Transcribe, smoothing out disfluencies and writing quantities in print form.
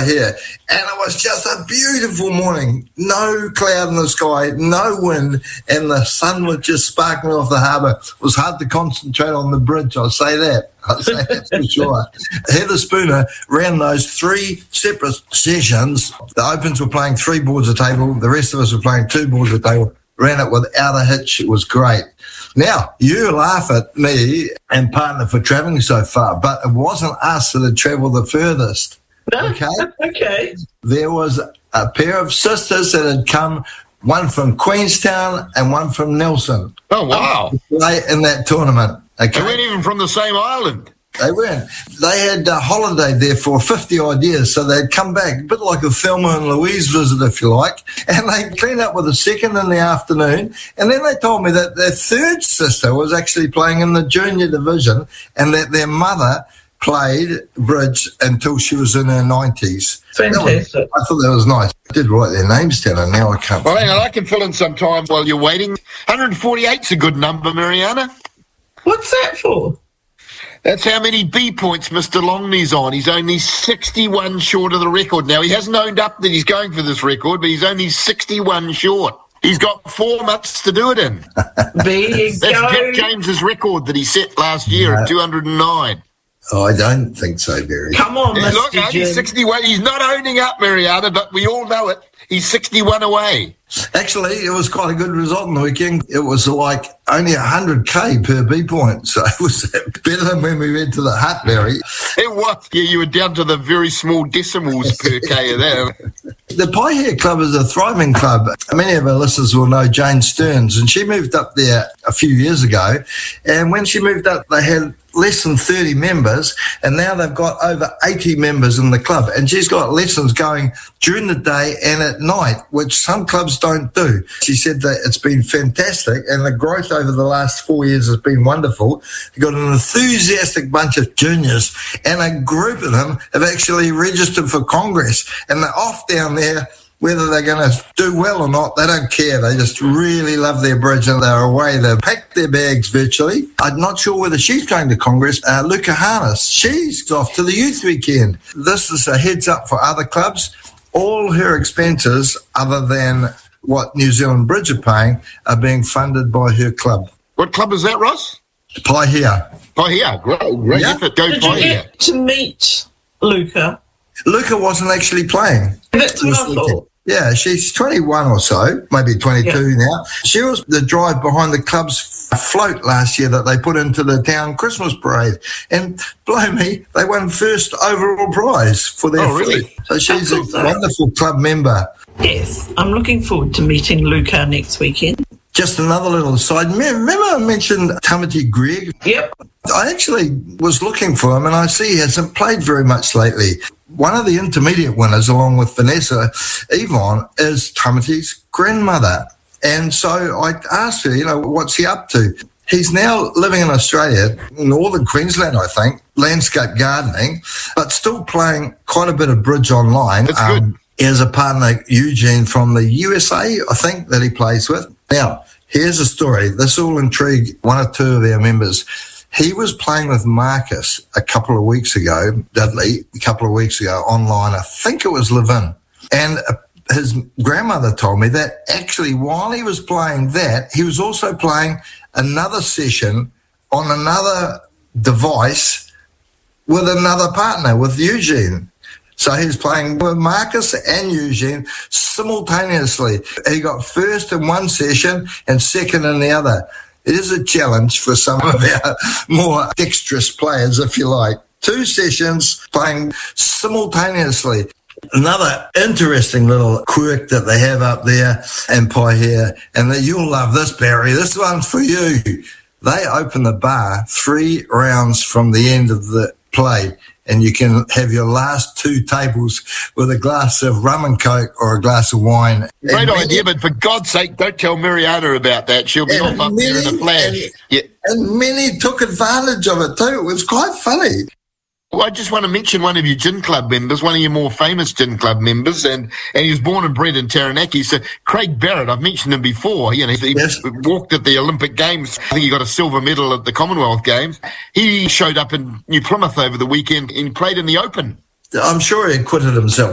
Paihia. And it was just a beautiful morning. No cloud in the sky, no wind, and the sun was just sparkling off the harbour. It was hard to concentrate on the bridge, I'll say that. I'll say that for sure. Heather Spooner ran those 3 separate sessions. The Opens were playing 3 boards a table. The rest of us were playing 2 boards a table. Ran it without a hitch. It was great. Now, you laugh at me and partner for travelling so far, but it wasn't us that had travelled the furthest. Okay? Okay. There was a pair of sisters that had come, one from Queenstown and one from Nelson. Oh, wow. Play in that tournament. Okay? They weren't even from the same island. They weren't. They had a holiday there for 50-odd years, so they'd come back, a bit like a Thelma and Louise visit, if you like, and they cleaned up with a second in the afternoon, and then they told me that their third sister was actually playing in the junior division and that their mother played bridge until she was in her 90s. Fantastic. I thought that was nice. I did write their names down, and now I can't. Well, hang on, I can fill in some time while you're waiting. 148's a good number, Mariana. What's that for? That's how many B points Mr. Longley's on. He's only 61 short of the record. Now, he hasn't owned up that he's going for this record, but he's only 61 short. He's got 4 months to do it in. There you That's go. Jack James's record that he set last year at 209. Oh, I don't think so, Barry. Come on, Yeah, look, Mr. only Jim. 61. He's not owning up, Mariana, but we all know it. He's 61 away. Actually, it was quite a good result on the weekend. It was like only 100k per B point, so it was better than when we went to the hut, Barry. It was. Yeah, you were down to the very small decimals per K of there. The Paihia Club is a thriving club. Many of our listeners will know Jane Stearns, and she moved up there a few years ago. And when she moved up, they had less than 30 members, and now they've got over 80 members in the club. And she's got lessons going during the day and at night, which some clubs don't do. She said that it's been fantastic, and the growth over the last 4 years has been wonderful. They've got an enthusiastic bunch of juniors, and a group of them have actually registered for Congress, and they're off down there. Whether they're going to do well or not, they don't care. They just really love their bridge, and they're away. They've packed their bags virtually. I'm not sure whether she's going to Congress. Luca Harness, she's off to the youth weekend. This is a heads up for other clubs. All her expenses, other than what New Zealand Bridge are paying, are being funded by her club. What club is that, Ross? Paihia. Paihia. Great Yeah. effort. Go Did you Paihia. get to meet Luca? Luca wasn't actually playing. That's what I thought. Yeah, she's 21 or so, maybe 22 now. She was the drive behind the club's float last year that they put into the town Christmas parade. And blow me, they won first overall prize for their float. Really? So she's How a cool's that? wonderful club member. Yes, I'm looking forward to meeting Luca next weekend. Just another little aside. Remember I mentioned Tamati Greig? Yep. I actually was looking for him, and I see he hasn't played very much lately. One of the intermediate winners, along with Vanessa Yvonne, is Tamati's grandmother. And so I asked her, what's he up to? He's now living in Australia, northern Queensland, I think, landscape gardening, but still playing quite a bit of bridge online. That's good. He has a partner, Eugene, from the USA, I think, that he plays with. Now, here's a story. This will intrigue one or two of our members. He was playing with Marcus a couple of weeks ago, Dudley, online. I think it was Levin. And his grandmother told me that actually while he was playing that, he was also playing another session on another device with another partner, with Eugene. So he's playing with Marcus and Eugene simultaneously. He got first in one session and second in the other. It is a challenge for some of our more dexterous players, if you like. 2 sessions playing simultaneously. Another interesting little quirk that they have up there in Paihia, and that you'll love this, Barry. This one's for you. They open the bar 3 rounds from the end of the play, and you can have your last 2 tables with a glass of rum and coke or a glass of wine. Great idea, but for God's sake, don't tell Mariana about that. She'll be off up there in a flash. And many took advantage of it too. It was quite funny. Well, I just want to mention one of your gin club members, one of your more famous gin club members, and he was born and bred in Taranaki. So Craig Barrett, I've mentioned him before. He Yes. walked at the Olympic Games. I think he got a silver medal at the Commonwealth Games. He showed up in New Plymouth over the weekend and played in the Open. I'm sure he acquitted himself